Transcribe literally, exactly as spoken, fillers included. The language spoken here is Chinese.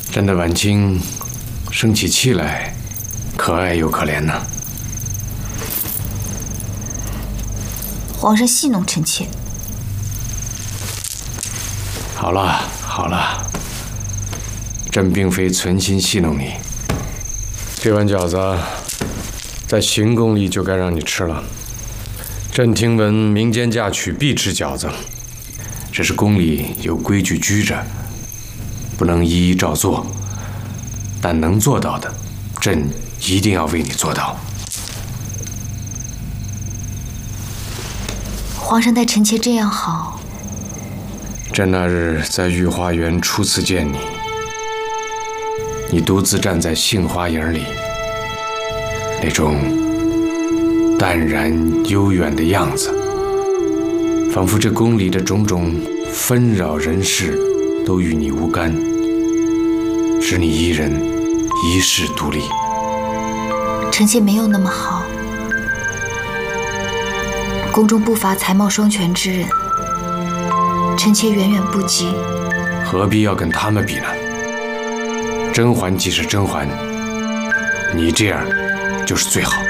朕的婉清生起气来，可爱又可怜呐。 皇上戏弄臣妾。 好了好了，朕并非存心戏弄你。这碗饺子在行宫里就该让你吃了。朕听闻民间嫁娶必吃饺子，只是宫里有规矩拘着，不能一一照做。但能做到的，朕一定要为你做到。 皇上待臣妾这样好。 朕那日在御花园初次见你，你独自站在杏花影里，那种淡然悠远的样子，仿佛这宫里的种种纷扰人事都与你无干，只你一人一世独立。 臣妾没有那么好，宫中不乏才貌双全之人，臣妾远远不及。 何必要跟他们比呢？甄嬛即是甄嬛，你这样就是最好。